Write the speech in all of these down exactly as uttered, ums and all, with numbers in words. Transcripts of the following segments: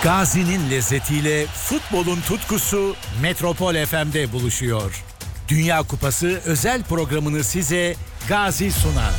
Gazi'nin lezzetiyle futbolun tutkusu Metropol F M'de buluşuyor. Dünya Kupası özel programını size Gazi sunar.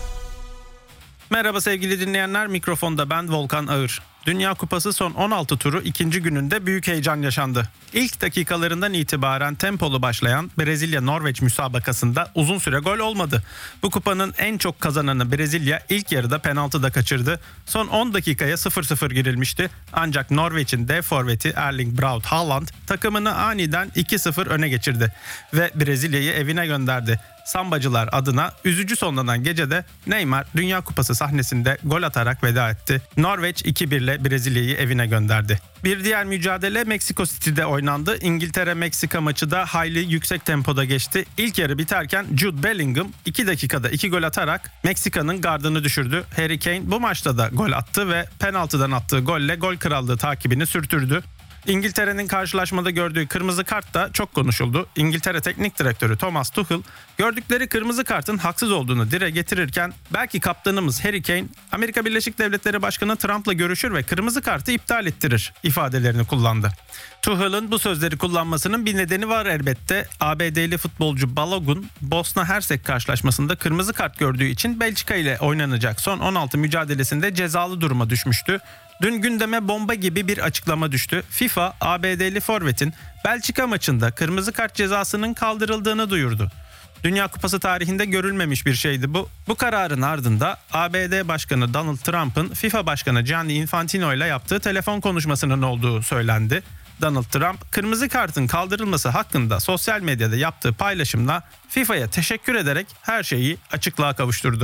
Merhaba sevgili dinleyenler, mikrofonda ben Volkan Ağır. Dünya Kupası son on altı turu ikinci gününde büyük heyecan yaşandı. İlk dakikalarından itibaren tempolu başlayan Brezilya-Norveç müsabakasında uzun süre gol olmadı. Bu kupanın en çok kazananı Brezilya ilk yarıda penaltıda kaçırdı. Son on dakikaya sıfır sıfır girilmişti. Ancak Norveç'in dev forveti Erling Braut Haaland takımını aniden iki sıfır öne geçirdi ve Brezilya'yı evine gönderdi. Sambacılar adına üzücü sonlanan gecede Neymar Dünya Kupası sahnesinde gol atarak veda etti. Norveç iki bir ile Brezilya'yı evine gönderdi. Bir diğer mücadele Meksiko City'de oynandı. İngiltere-Meksika maçı da hayli yüksek tempoda geçti. İlk yarı biterken Jude Bellingham iki dakikada iki gol atarak Meksika'nın gardını düşürdü. Harry Kane bu maçta da gol attı ve penaltıdan attığı golle gol krallığı takibini sürdürdü. İngiltere'nin karşılaşmada gördüğü kırmızı kart da çok konuşuldu. İngiltere Teknik Direktörü Thomas Tuchel gördükleri kırmızı kartın haksız olduğunu dile getirirken belki kaptanımız Harry Kane Amerika Birleşik Devletleri Başkanı Trump'la görüşür ve kırmızı kartı iptal ettirir ifadelerini kullandı. Tuchel'ın bu sözleri kullanmasının bir nedeni var elbette. A B D'li futbolcu Balogun Bosna Hersek karşılaşmasında kırmızı kart gördüğü için Belçika ile oynanacak son on altı mücadelesinde cezalı duruma düşmüştü. Dün gündeme bomba gibi bir açıklama düştü. FIFA, A B D'li forvetin Belçika maçında kırmızı kart cezasının kaldırıldığını duyurdu. Dünya Kupası tarihinde görülmemiş bir şeydi bu. Bu kararın ardında A B D Başkanı Donald Trump'ın FIFA Başkanı Gianni Infantino ile yaptığı telefon konuşmasının olduğu söylendi. Donald Trump, kırmızı kartın kaldırılması hakkında sosyal medyada yaptığı paylaşımla FIFA'ya teşekkür ederek her şeyi açıklığa kavuşturdu.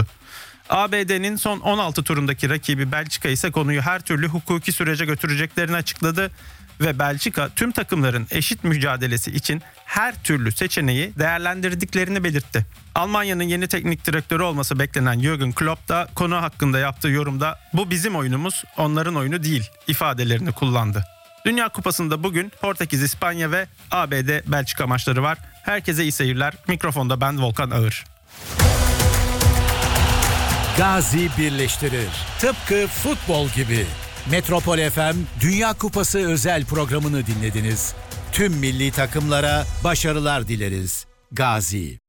A B D'nin son on altı turundaki rakibi Belçika ise konuyu her türlü hukuki sürece götüreceklerini açıkladı ve Belçika tüm takımların eşit mücadelesi için her türlü seçeneği değerlendirdiklerini belirtti. Almanya'nın yeni teknik direktörü olması beklenen Jürgen Klopp da konu hakkında yaptığı yorumda "Bu bizim oyunumuz, onların oyunu değil" ifadelerini kullandı. Dünya Kupası'nda bugün Portekiz, İspanya ve A B D Belçika maçları var. Herkese iyi seyirler. Mikrofonda ben Volkan Ağır. Gazi birleştirir. Tıpkı futbol gibi. Metropol F M Dünya Kupası özel programını dinlediniz. Tüm milli takımlara başarılar dileriz. Gazi.